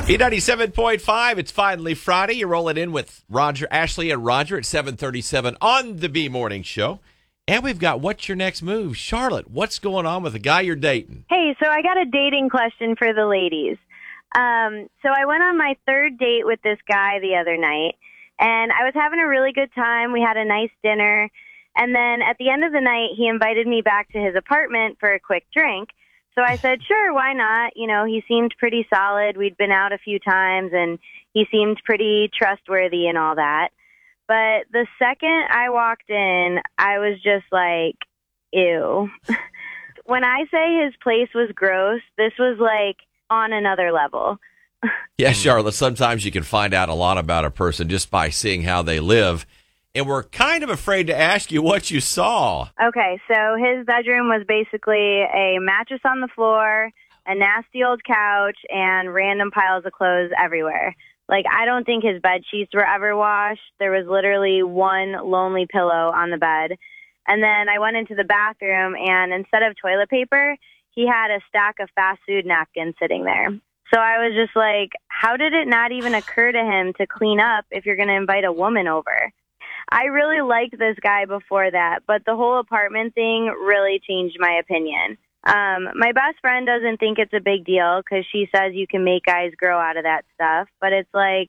B97.5, it's finally Friday. You're rolling in with Roger, Ashley, and Roger at 7:37 on the B Morning Show. And we've got What's Your Next Move? Charlotte, what's going on with the guy you're dating? Hey, so I got a dating question for the ladies. So I went on my third date with this guy the other night, and I was having a really good time. We had a nice dinner, and then at the end of the night, he invited me back to his apartment for a quick drink. So I said, sure, why not? You know, he seemed pretty solid. We'd been out a few times, and he seemed pretty trustworthy and all that. But the second I walked in, I was just like, ew. When I say his place was gross, this was like on another level. Yeah, Charlotte, sometimes you can find out a lot about a person just by seeing how they live. And we're kind of afraid to ask you what you saw. Okay, so his bedroom was basically a mattress on the floor, a nasty old couch, and random piles of clothes everywhere. Like, I don't think his bed sheets were ever washed. There was literally one lonely pillow on the bed. And then I went into the bathroom, and instead of toilet paper, he had a stack of fast food napkins sitting there. So I was just like, how did it not even occur to him to clean up if you're going to invite a woman over? I really liked this guy before that, but the whole apartment thing really changed my opinion. My best friend doesn't think it's a big deal because she says you can make guys grow out of that stuff, but it's like,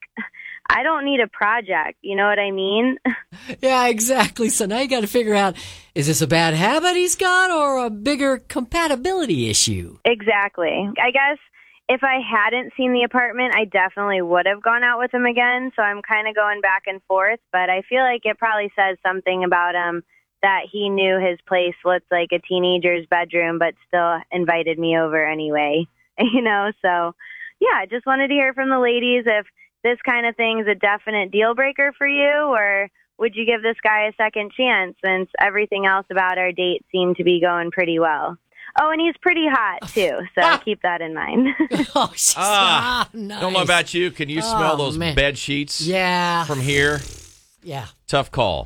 I don't need a project. You know what I mean? Yeah, exactly. So now you got to figure out, is this a bad habit he's got or a bigger compatibility issue? Exactly. I guess if I hadn't seen the apartment, I definitely would have gone out with him again. So I'm kind of going back and forth, but I feel like it probably says something about him that he knew his place looked like a teenager's bedroom, but still invited me over anyway. You know, so yeah, I just wanted to hear from the ladies if this kind of thing is a definite deal breaker for you, or would you give this guy a second chance since everything else about our date seemed to be going pretty well? Oh, and he's pretty hot, too, so keep that in mind. Nice. Don't know about you. Can you smell those bed sheets from here? Yeah. Tough call.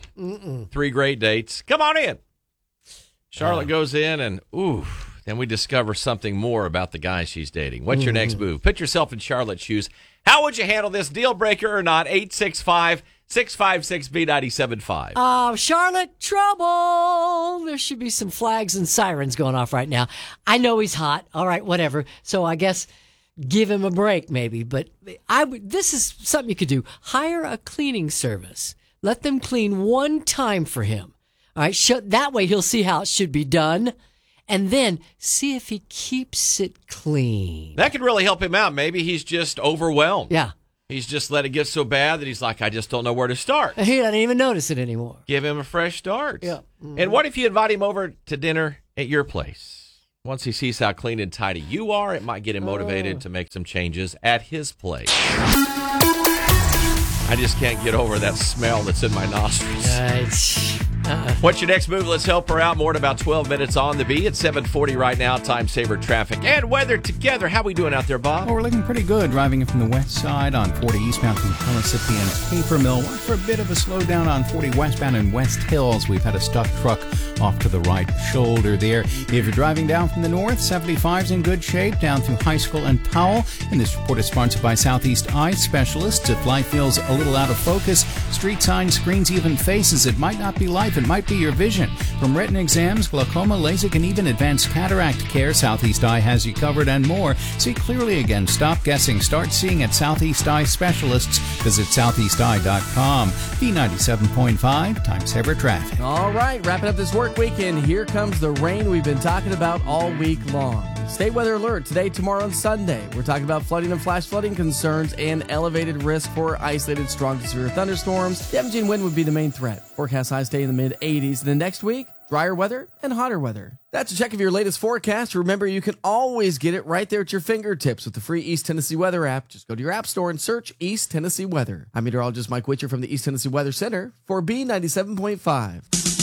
3 great dates. Come on in. Charlotte goes in, and then we discover something more about the guy she's dating. What's your next move? Put yourself in Charlotte's shoes. How would you handle this, deal breaker or not? 865-656-B97.5. Charlotte, trouble. There should be some flags and sirens going off right now. I know he's hot. All right, whatever. So I guess give him a break maybe. But this is something you could do. Hire a cleaning service. Let them clean one time for him. All right, that way he'll see how it should be done. And then see if he keeps it clean. That could really help him out. Maybe he's just overwhelmed. Yeah. He's just let it get so bad that he's like, I just don't know where to start. He doesn't even notice it anymore. Give him a fresh start. Yeah. And what if you invite him over to dinner at your place? Once he sees how clean and tidy you are, it might get him motivated to make some changes at his place. I just can't get over that smell that's in my nostrils. What's your next move? Let's help her out. More in about 12 minutes on the B. It's 7:40 right now. Time saver traffic and weather together. How we doing out there, Bob? Well, we're looking pretty good. Driving in from the west side on 40 eastbound from Pellissippi and Papermill. Watch for a bit of a slowdown on 40 westbound in West Hills. We've had a stuck truck off to the right shoulder there. If you're driving down from the north, 75's in good shape down through High School and Powell. And this report is sponsored by Southeast Eye Specialists. If life feels a little out of focus, street signs, screens, even faces, it might not be life. It might be your vision. From retina exams, glaucoma, LASIK, and even advanced cataract care, Southeast Eye has you covered and more. See clearly again. Stop guessing. Start seeing at Southeast Eye Specialists. Visit southeasteye.com. B97.5, Time Saver Traffic. All right, wrapping up this work weekend. Here comes the rain we've been talking about all week long. State weather alert today, tomorrow, and Sunday. We're talking about flooding and flash flooding concerns and elevated risk for isolated strong to severe thunderstorms. The damaging wind would be the main threat. Forecast highs stay in the mid-80s. And the next week, drier weather and hotter weather. That's a check of your latest forecast. Remember, you can always get it right there at your fingertips with the free East Tennessee Weather app. Just go to your app store and search East Tennessee Weather. I'm meteorologist Mike Witcher from the East Tennessee Weather Center for B97.5.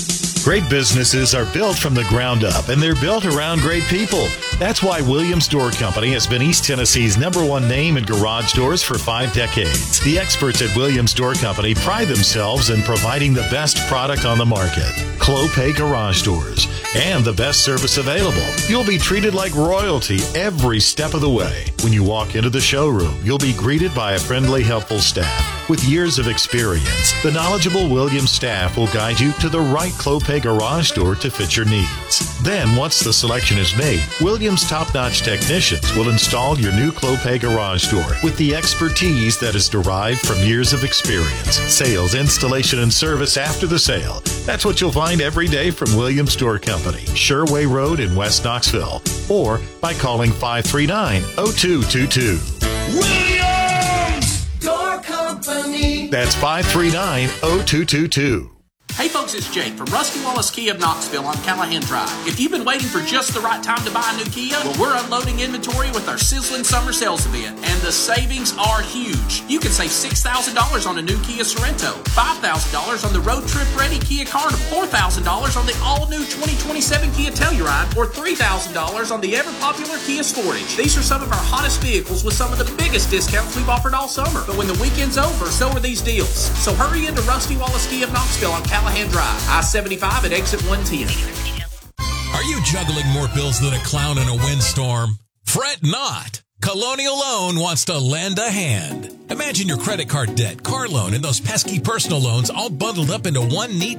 Great businesses are built from the ground up, and they're built around great people. That's why Williams Door Company has been East Tennessee's #1 name in garage doors for 5 decades. The experts at Williams Door Company pride themselves in providing the best product on the market, Clopay Garage Doors, and the best service available. You'll be treated like royalty every step of the way. When you walk into the showroom, you'll be greeted by a friendly, helpful staff. With years of experience, the knowledgeable Williams staff will guide you to the right Clopay garage door to fit your needs. Then, once the selection is made, Williams top-notch technicians will install your new Clopay garage door with the expertise that is derived from years of experience, sales, installation, and service after the sale. That's what you'll find every day from Williams Door Company, Sherway Road in West Knoxville, or by calling 539-0222. Williams Door Company. That's 539-0222. Hey folks, it's Jake from Rusty Wallace Kia of Knoxville on Callahan Drive. If you've been waiting for just the right time to buy a new Kia, well, we're unloading inventory with our sizzling summer sales event, and the savings are huge. You can save $6,000 on a new Kia Sorento, $5,000 on the road trip ready Kia Carnival, $4,000 on the all-new 2027 Kia Telluride, or $3,000 on the ever-popular Kia Sportage. These are some of our hottest vehicles with some of the biggest discounts we've offered all summer. But when the weekend's over, so are these deals. So hurry into Rusty Wallace Kia of Knoxville on Callahan Drive, I-75 at exit 110. Are you juggling more bills than a clown in a windstorm? Fret not. Colonial Loan wants to lend a hand. Imagine your credit card debt, car loan, and those pesky personal loans all bundled up into one neat